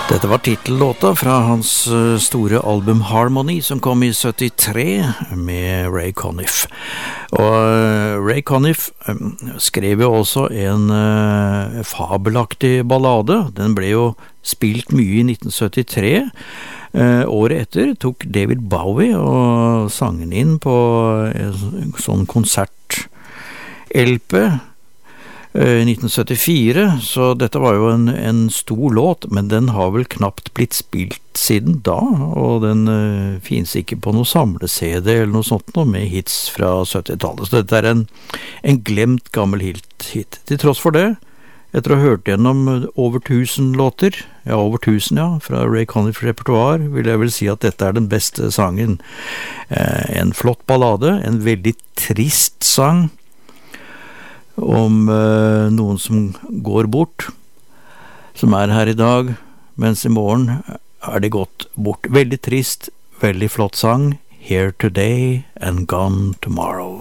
Dette var titellåta fra hans store album Harmony som kom i 73 med Ray Conniff. Og Ray Conniff skrev jo også en fabelaktig ballade. Den ble jo spilt mye i 1973. Året etter tok David Bowie og sang den inn på en sånn konsert-LP 1974, så dette var jo en stor låt, men den har vel knapt blitt spilt siden da, og den finnes ikke på noe samle-CD eller noe sånt noe med hits fra 70-tallet, så dette en glemt gammel hit. Til tross for det, etter å ha hørt gjennom over 1000 låter, over 1000 fra Ray Conniff repertoire, vil jeg vel si at dette den beste sangen. En flott ballade, en veldig trist sang, om noen som går bort, som her i dag, mens i morgen de gått bort. Veldig trist, veldig flott sang. Here today and gone tomorrow.